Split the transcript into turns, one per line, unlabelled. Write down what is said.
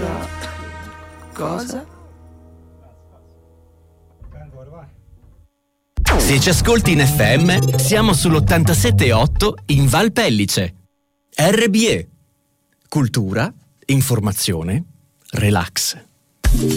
Cosa?
Se ci ascolti in FM, siamo sull'87.8 in Val Pellice. RBE. Cultura, informazione, relax.